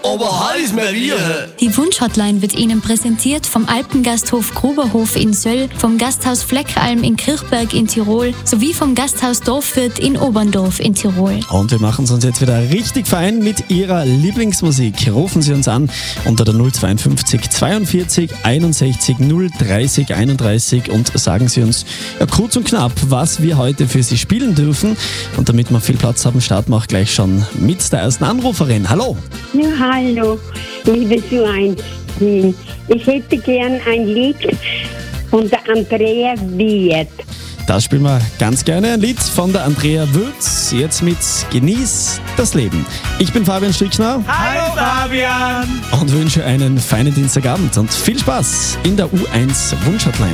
aber heute ist mein Bier. Die Wunschhotline wird Ihnen präsentiert vom Alpengasthof Gruberhof in Söll, vom Gasthaus Fleckalm in Kirchberg in Tirol sowie vom Gasthaus Dorfwirt in Oberndorf in Tirol. Und wir machen es uns jetzt wieder richtig fein mit Ihrer Lieblingsmusik. Rufen Sie uns an unter der 052 42 61 030 31 und sagen Sie uns kurz und knapp, was wir heute für Sie spielen dürfen. Und damit wir viel Platz haben, starten wir auch gleich schon mit der ersten Anruferin. Hallo! Ja, hallo, liebe Sueinstein. Ich hätte gern ein Lied von der Andrea Wirt. Das spielen wir ganz gerne. Ein Lied von der Andrea Würz, jetzt mit Genieß das Leben. Ich bin Fabian Strickner. Hallo Fabian. Und wünsche einen feinen Dienstagabend und viel Spaß in der U1 Wunschhotline.